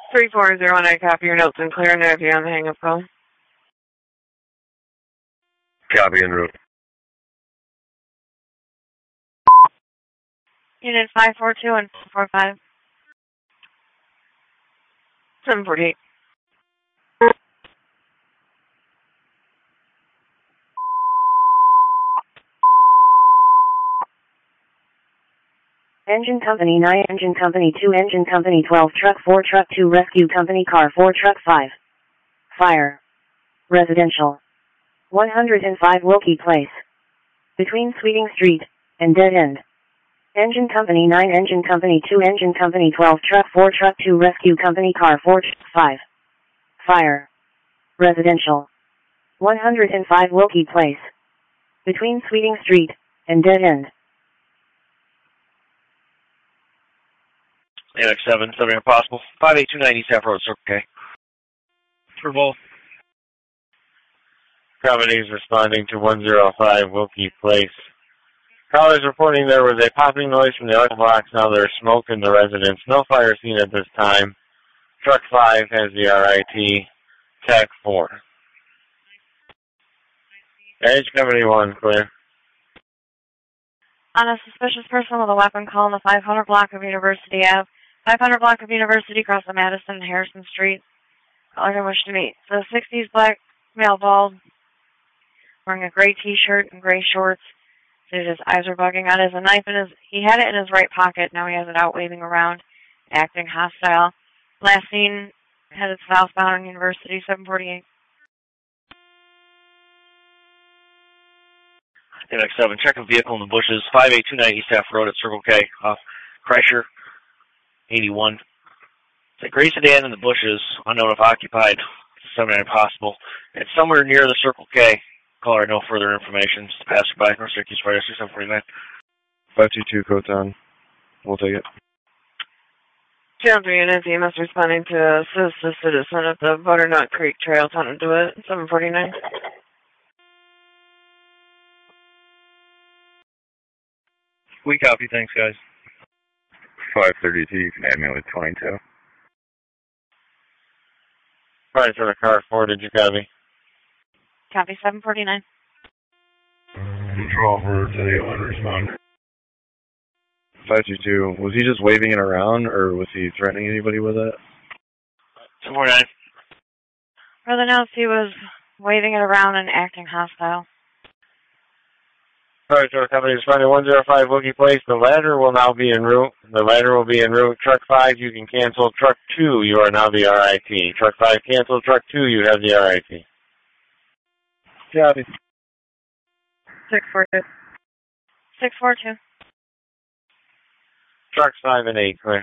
3401, I copy your notes and clear and you on the hang-up call. Copy en route. Unit 542 and 45. 748. Engine Company 9, Engine Company 2, Engine Company 12, Truck 4, Truck 2, Rescue Company Car 4, Truck 5. Fire. Residential. 105 Wilkie Place. Between Sweeting Street and Dead End. Engine Company 9, Engine Company 2, Engine Company 12, Truck 4, Truck 2, Rescue Company Car 4, Truck 5. Fire. Residential. 105 Wilkie Place. Between Sweeting Street and Dead End. Annex 7, 7 impossible. 5829 East Half Road, Circle K. For both. Companies responding to 105 Wilkie Place. Callers reporting there was a popping noise from the electrical box. Now there's smoke in the residence. No fire seen at this time. Truck 5 has the RIT. TAC 4. Edge Company 1, clear. On a suspicious person with a weapon, call in the 500 block of University Ave. 500 block of University across the Madison and Harrison Street. Caller can wish to meet. So 60s black, male bald, wearing a gray t-shirt and gray shorts. So his eyes are bugging out. He has a knife in his, he had it in his right pocket. Now he has it out waving around, acting hostile. Last seen headed southbound on University, 748. Annex 7, check a vehicle in the bushes. 5829 East Half Road at Circle K. Kreischer, 81. It's a gray sedan in the bushes, unknown if occupied. 7 impossible. It's somewhere near the Circle K. Caller, no further information. Just a passerby. North Syracuse Friday, 749. 522 Coton. We'll take it. 203 units, EMS responding to assist the citizen at the Butternut Creek Trail, Tunnel DeWitt, 749. We copy. Thanks, guys. 532, you can add me with 22. Price for the car 4, did you copy? Copy, 749. Control for today, respond. 522, was he just waving it around, or was he threatening anybody with it? 749. Further notes, he was waving it around and acting hostile. Sorry, to our company responding 105 Wilkie Place. The ladder will now be en route. The ladder will be en route. Truck 5, you can cancel. Truck 2, you are now the RIT. Truck 5, cancel. Truck 2, you have the RIT. Copy. 642. 642. Trucks 5 and 8, clear.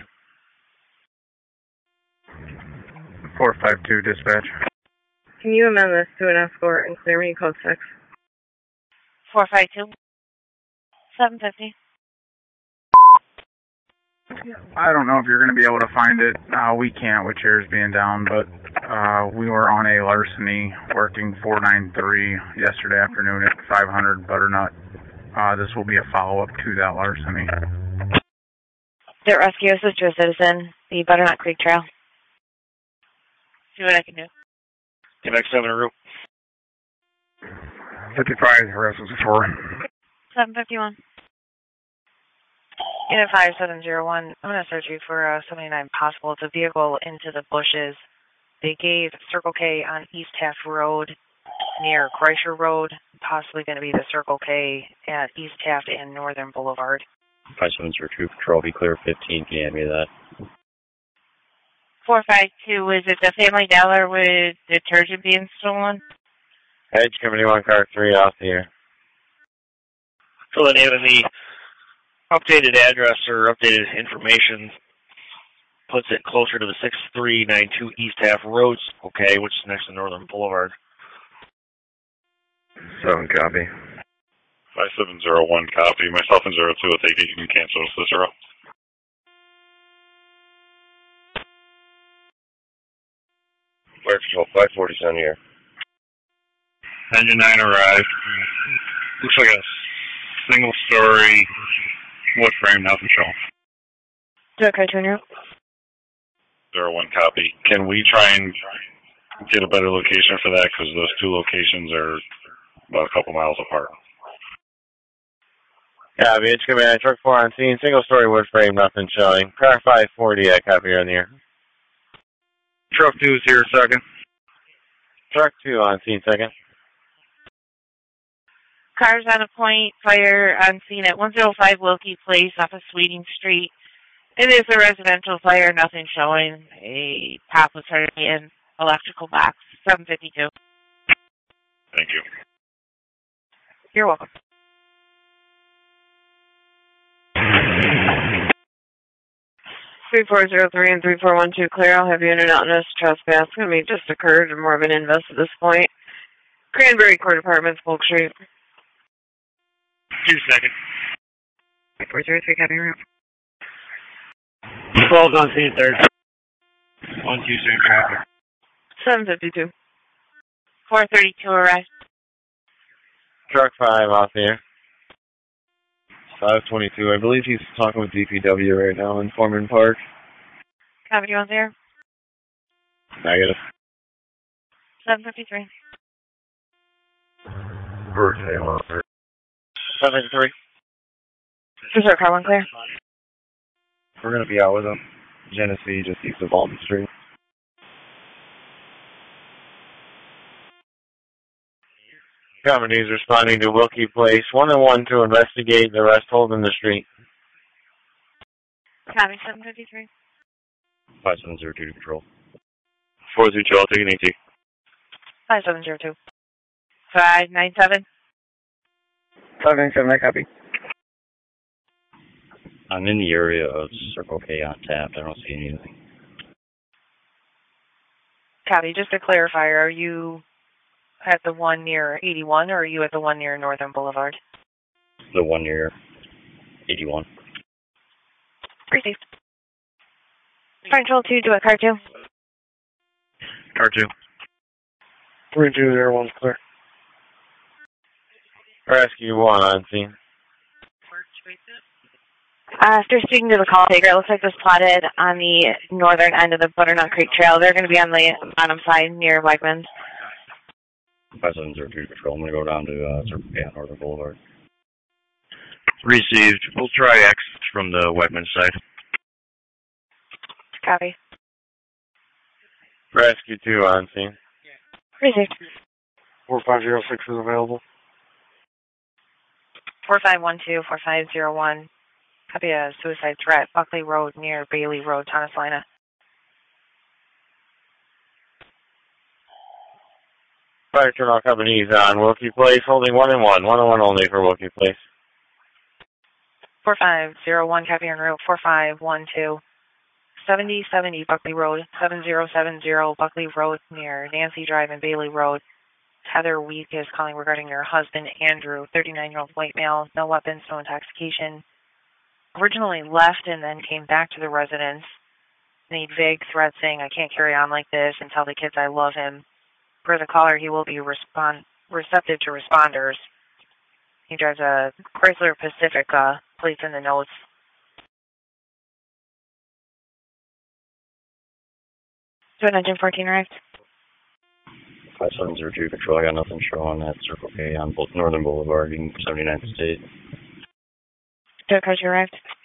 452, dispatch. Can you amend this to an escort and clear me code 6? 452. 750. I don't know if you're going to be able to find it. We can't with chairs being down, but we were on a larceny working 493 yesterday afternoon at 500 Butternut. This will be a follow-up to that larceny. Dirt Rescue, assist to a citizen, the Butternut Creek Trail. See what I can do. Annex 7 en route. 55, harassment 4. 751. Unit 5701, I'm going to search you for 79 possible. It's a vehicle into the bushes. They gave Circle K on East Taft Road near Kreischer Road, possibly going to be the Circle K at East Taft and Northern Boulevard. 5702 Patrol, be clear 15, can you hand me that? 452, is it the Family Dollar with detergent being stolen? Edge Company 1, car 3, off the air. So the name of the updated address or updated information puts it closer to the 6392 East Half Road, okay, which is next to Northern Boulevard. 7 copy. 5701 copy. Myself and 02 with AD, you can cancel the 0. Fire Control 547 here. Engine 9 arrived. Looks like a single-story wood frame, nothing show. Do it, Cartoon. 01 copy. Can we try and get a better location for that? Because those two locations are about a couple miles apart. Copy, H Command, truck 4 on scene, single story wood frame, nothing showing. Car 540, I copy on the air. Truck 2 is here, second. Truck 2 on scene, second. Cars on a point, fire on scene at 105 Wilkie Place off of Sweeting Street. It is a residential fire, nothing showing. A pop was heard in electrical box, 752. Thank you. You're welcome. 3403 and 3412 clear. I'll have you in and out in this trespass. It's going to be just occurred and more of an invest at this point. Cranberry Court Apartments, Polk Street. 2 seconds. 3403, copy route. 12 on scene, third. 127 traffic. 752. 432 arrived. Truck 5 off the air. 522. I believe he's talking with DPW right now in Foreman Park. Copy, you on there? Negative. 753. Birthday officer. 753. Is there car one clear? We're going to be out with him. Genesee, just east of Alton Street. Companies responding to Wilkie Place, 101 to investigate, the rest holding the street. Copy, 753. 5702 to control. 432, I'll take an ET. 5702. 597. 597, I copy. I'm in the area of Circle K on tap. I don't see anything. Copy, just to clarify, are you at the one near 81 or are you at the one near Northern Boulevard? The one near 81. Received. Control 2, do it, car 2. Car 2. 3201 clear. Rescue 1 on scene. After speaking to the call taker, it looks like this plotted on the northern end of the Butternut Creek Trail. They're going to be on the bottom side near Wegmans. 5702 control. I'm going to go down to Circle K on Northern Boulevard. Received. We'll try X from the Wegmans side. Copy. Rescue 2 on scene. Received. 4506 is available. 4512, 4501. Copy a suicide threat, Buckley Road near Bailey Road, Thomas Lina. Fire turnout companies on Wilkie Place, holding 101. 101 only for Wilkie Place. 4501, copy en route. 4512. 7070 Buckley Road, 7070 Buckley Road near Nancy Drive and Bailey Road. Heather Week is calling regarding her husband, Andrew, 39-year-old white male, no weapons, no intoxication. Originally left and then came back to the residence. Made vague threats saying, I can't carry on like this and tell the kids I love him. Per the caller, he will be receptive to responders. He drives a Chrysler Pacifica, plates in the notes. So engine 14 arrived. 5702 control. I got nothing showing at Circle K on both Northern Boulevard and 79th State. Tow car arrived.